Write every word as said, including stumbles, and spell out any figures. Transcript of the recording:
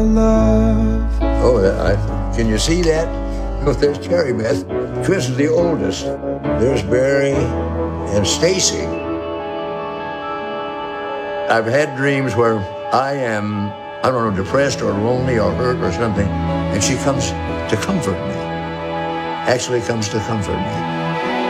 love. Oh, I, can you see that? Oh, there's Terry Beth. Chris is the oldest. There's Barry and Stacy. I've had dreams where I am, I don't know, depressed or lonely or hurt or something, and she comes to comfort me. Actually comes to comfort me.